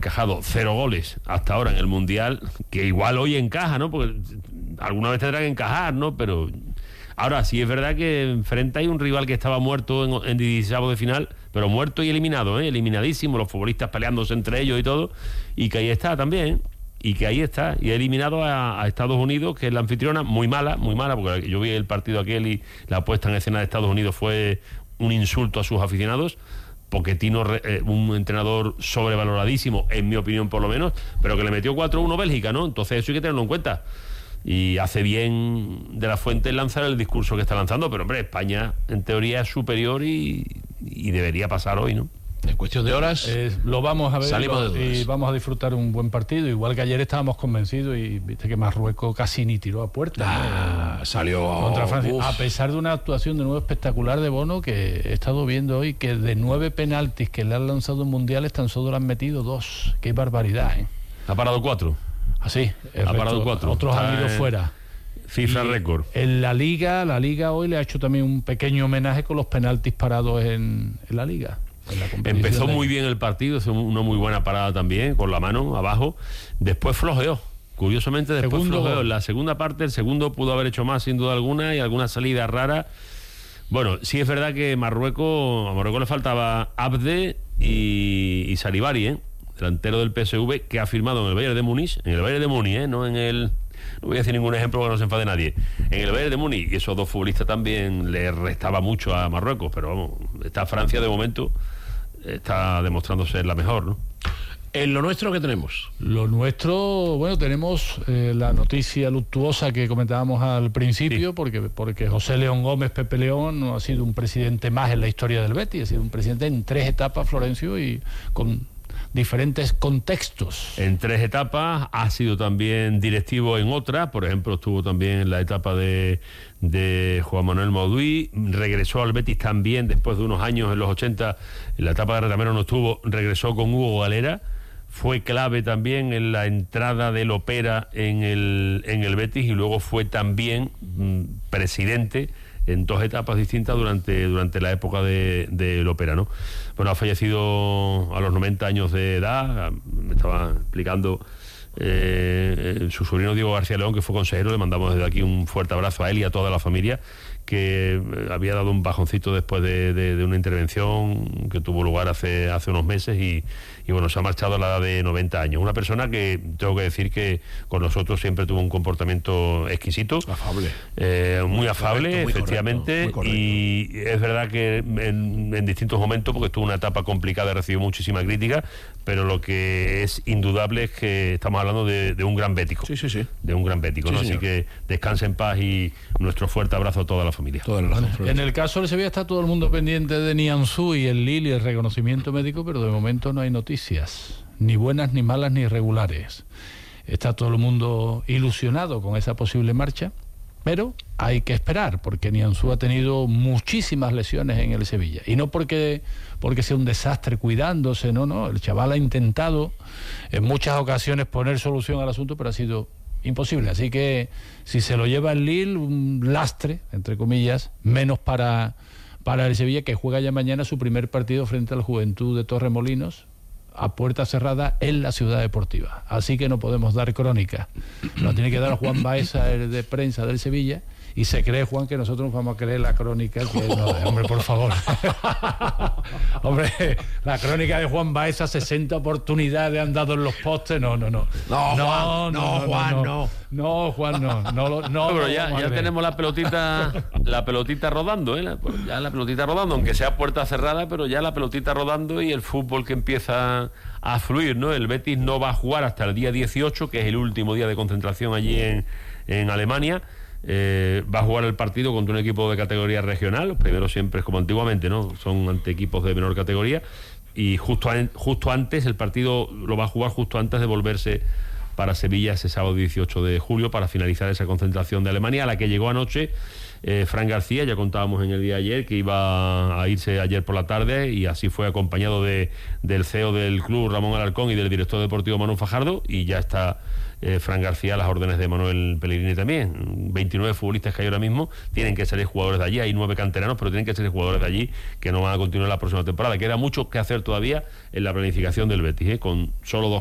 encajado 0 goles hasta ahora en el Mundial, que igual hoy encaja, ¿no? Porque alguna vez tendrá que encajar, ¿no? Pero ahora sí es verdad que enfrenta ahí un rival que estaba muerto en 16avos de final, pero muerto y eliminado, eliminadísimo, los futbolistas peleándose entre ellos y todo, y que ahí está también, y que ahí está, y ha eliminado a Estados Unidos, que es la anfitriona, muy mala, porque yo vi el partido aquel y la puesta en escena de Estados Unidos fue un insulto a sus aficionados. Pochettino, un entrenador sobrevaloradísimo, en mi opinión por lo menos, pero que le metió 4-1 Bélgica, ¿no? Entonces eso hay que tenerlo en cuenta. Y hace bien De la Fuente en lanzar el discurso que está lanzando, pero hombre, España en teoría es superior y debería pasar hoy, ¿no? En cuestión de horas lo vamos a ver, salimos de y vamos a disfrutar un buen partido, igual que ayer estábamos convencidos y viste que Marruecos casi ni tiró a puerta, ¿no? Salió contra Francia, a pesar de una actuación de nuevo espectacular de Bono, que he estado viendo hoy que de 9 penaltis que le han lanzado en mundiales tan solo le han metido 2. Qué barbaridad, ha parado 4. Así, ha parado 4. Otros han ido fuera. FIFA récord. En la liga hoy le ha hecho también un pequeño homenaje con los penaltis parados en la liga. Empezó muy bien el partido, es una muy buena parada también, con la mano abajo. Después flojeó. Curiosamente, después flojeó. En la segunda parte, el segundo pudo haber hecho más, sin duda alguna, y alguna salida rara. Bueno, sí es verdad que a Marruecos le faltaba Abde y Saribari, delantero del PSV, que ha firmado en el Bayern de Múnich, no en el... No voy a decir ningún ejemplo para que no se enfade nadie. En el Bayern de Múnich, y esos dos futbolistas también le restaba mucho a Marruecos, pero vamos, esta Francia de momento está demostrando ser la mejor, ¿no? En lo nuestro, ¿qué tenemos? Lo nuestro, bueno, tenemos la noticia luctuosa que comentábamos al principio, sí. porque José León Gómez, Pepe León, no ha sido un presidente más en la historia del Betis, ha sido un presidente en 3 etapas, Florencio, y con diferentes contextos. En 3 etapas, ha sido también directivo en otras, por ejemplo, estuvo también en la etapa de Juan Manuel Mauduí, regresó al Betis también después de unos años en los 80, en la etapa de Retamero no estuvo, regresó con Hugo Galera, fue clave también en la entrada del Opera en el Betis y luego fue también presidente en 2 etapas distintas durante la época del Opera, ¿no? Bueno, ha fallecido a los 90 años de edad, me estaba explicando su sobrino Diego García León, que fue consejero, le mandamos desde aquí un fuerte abrazo a él y a toda la familia, que había dado un bajoncito después de una intervención que tuvo lugar hace unos meses y bueno, se ha marchado a la edad de 90 años. Una persona que tengo que decir que con nosotros siempre tuvo un comportamiento exquisito. Afable. Muy afable, correcto, muy efectivamente. Correcto. Y es verdad que en distintos momentos, porque estuvo una etapa complicada, recibió muchísima crítica, pero lo que es indudable es que estamos hablando de un gran bético. Sí. De un gran bético, sí, ¿no? Señor. Así que descanse en paz y nuestro fuerte abrazo a toda la familia. En el caso del Sevilla está todo el mundo pendiente de Nianzú y el Lille y el reconocimiento médico, pero de momento no hay noticias, ni buenas, ni malas, ni regulares. Está todo el mundo ilusionado con esa posible marcha, pero hay que esperar, porque Nianzú ha tenido muchísimas lesiones en el Sevilla, y no porque sea un desastre cuidándose, no, el chaval ha intentado en muchas ocasiones poner solución al asunto, pero ha sido imposible. Así que si se lo lleva el Lille, un lastre, entre comillas, menos para el Sevilla, que juega ya mañana su primer partido frente al Juventud de Torremolinos, a puerta cerrada en la Ciudad Deportiva. Así que no podemos dar crónica. Lo tiene que dar Juan Baeza, el de prensa del Sevilla, y se cree, Juan, que nosotros nos vamos a creer la crónica. Que no, hombre, por favor. Hombre, la crónica de Juan Baeza, 60 oportunidades han dado en los postes. No, Juan, no. Pero ya tenemos la pelotita rodando, ya la pelotita rodando, aunque sea puerta cerrada, pero ya la pelotita rodando y el fútbol que empieza a fluir, ¿no? El Betis no va a jugar hasta el día 18, que es el último día de concentración allí en Alemania. Va a jugar el partido contra un equipo de categoría regional. Los primeros siempre es como antiguamente, ¿no? Son ante equipos de menor categoría, y justo antes el partido lo va a jugar justo antes de volverse para Sevilla ese sábado 18 de julio para finalizar esa concentración de Alemania, a la que llegó anoche Fran García, ya contábamos en el día de ayer que iba a irse ayer por la tarde, y así fue, acompañado del CEO del club, Ramón Alarcón, y del director deportivo, Manu Fajardo, y ya está Fran García a las órdenes de Manuel Pellegrini también. 29 futbolistas que hay ahora mismo tienen que ser jugadores de allí, hay 9 canteranos, pero tienen que ser jugadores de allí que no van a continuar la próxima temporada. Queda mucho que hacer todavía en la planificación del Betis, con solo 2